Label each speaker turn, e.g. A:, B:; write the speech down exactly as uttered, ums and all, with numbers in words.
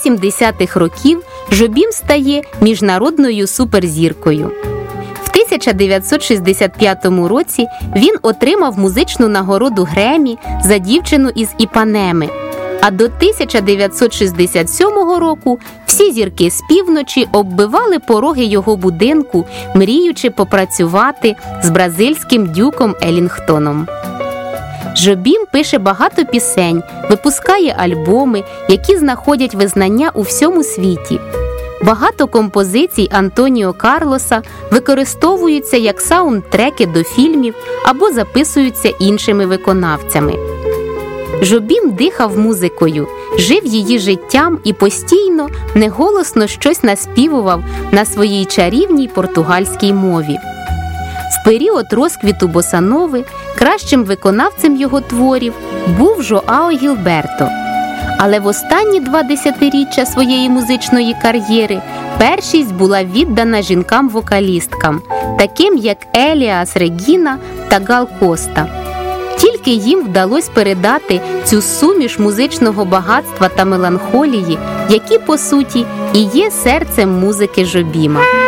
A: сімдесятих років Жобім стає міжнародною суперзіркою. В тисяча дев'ятсот шістдесят п'ятому році він отримав музичну нагороду Греммі за «Дівчину із Іпанеми», а до тисяча дев'ятсот шістдесят сьомого року всі зірки з півночі оббивали пороги його будинку, мріючи попрацювати з бразильським дюком Елінгтоном. Жобім пише багато пісень, випускає альбоми, які знаходять визнання у всьому світі. Багато композицій Антоніо Карлоса використовуються як саундтреки до фільмів або записуються іншими виконавцями. Жобім дихав музикою, жив її життям і постійно, неголосно щось наспівував на своїй чарівній португальській мові. В період розквіту босанови кращим виконавцем його творів був Жоао Гілберто. Але в останні два десятиріччя своєї музичної кар'єри першість була віддана жінкам-вокалісткам, таким як Еліас Регіна та Гал Коста. Тільки їм вдалося передати цю суміш музичного багатства та меланхолії, які, по суті, і є серцем музики Жобіма.